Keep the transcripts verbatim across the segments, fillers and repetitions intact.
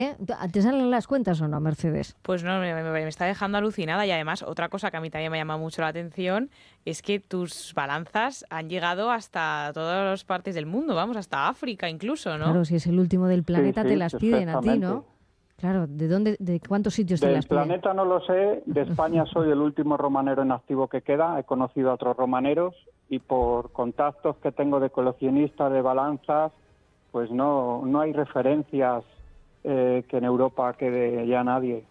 ¿Eh? ¿Te salen las cuentas o no, Mercedes? Pues no, me, me, me está dejando alucinada. Y además, otra cosa que a mí también me llama mucho la atención es que tus balanzas han llegado hasta todas las partes del mundo, vamos, hasta África incluso, ¿no? Claro, si es el último del planeta, Sí, te sí, las piden a ti, ¿no? perfectamente. Claro, ¿de dónde, de cuántos sitios te Del las piden? planeta no lo sé, de España soy el último romanero en activo que queda, he conocido a otros romaneros y por contactos que tengo de coleccionistas de balanzas, pues no, no hay referencias eh, que en Europa quede ya nadie.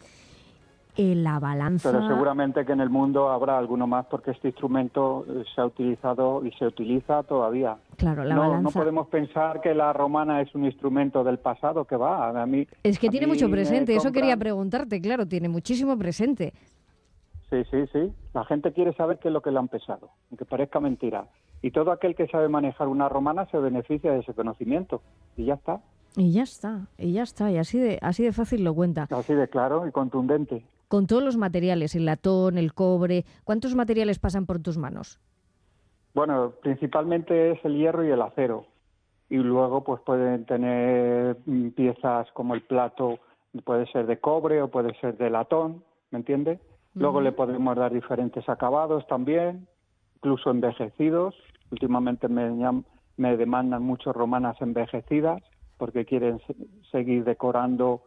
Eh, la balanza... Pero seguramente que en el mundo habrá alguno más porque este instrumento eh, se ha utilizado y se utiliza todavía. Claro, la no, balanza... no podemos pensar que la romana es un instrumento del pasado, que va. A mí, es que a tiene mí mucho me presente, eso compran- quería preguntarte, claro, tiene muchísimo presente. Sí, sí, sí. La gente quiere saber qué es lo que le han pesado, aunque parezca mentira. Y todo aquel que sabe manejar una romana se beneficia de ese conocimiento. Y ya está. Y ya está, y ya está, y así de, así de fácil lo cuenta. Así de claro y contundente. Con todos los materiales, el latón, el cobre, ¿cuántos materiales pasan por tus manos? Bueno, principalmente es el hierro y el acero. Y luego pues pueden tener mm, piezas como el plato, puede ser de cobre o puede ser de latón, ¿me entiendes? Luego Ujú. le podemos dar diferentes acabados también, incluso envejecidos. Últimamente me, llam- me demandan mucho romanas envejecidas porque quieren se- seguir decorando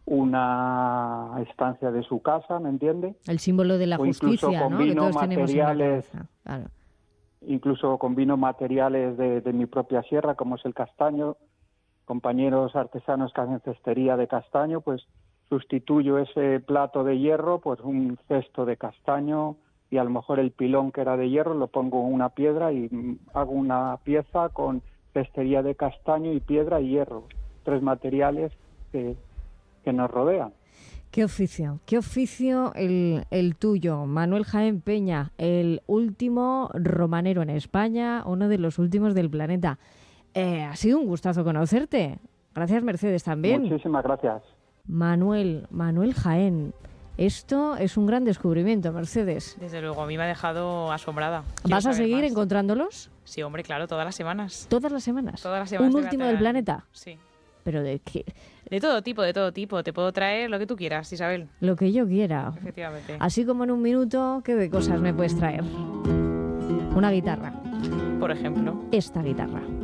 una estancia de su casa, ¿me entiendes? El símbolo de la O incluso justicia, con ¿no? Que vino, todos tenemos en la materiales, cabeza. Claro. incluso combino materiales de, de mi propia sierra, como es el castaño. Compañeros artesanos que hacen cestería de castaño, pues sustituyo ese plato de hierro por un cesto de castaño y a lo mejor el pilón que era de hierro lo pongo en una piedra y mm, hago una pieza con cestería de castaño y piedra y hierro, tres materiales que, que nos rodean. ¿Qué oficio? ¿Qué oficio el, el tuyo, Manuel Jaén Peña, el último romanero en España, uno de los últimos del planeta? Eh, ha sido un gustazo conocerte. Gracias, Mercedes, también. Muchísimas gracias. Manuel, Manuel Jaén. Esto es un gran descubrimiento, Mercedes. Desde luego, a mí me ha dejado asombrada. Quiero ¿Vas a saber seguir más. encontrándolos? Sí, hombre, claro, todas las semanas. ¿Todas las semanas? Todas las semanas ¿Un te voy a último traer del algo. planeta? Sí. Pero de qué... De todo tipo, de todo tipo. Te puedo traer lo que tú quieras, Isabel. Lo que yo quiera. Efectivamente. Así como en un minuto, ¿qué de cosas me puedes traer? Una guitarra. Por ejemplo. Esta guitarra.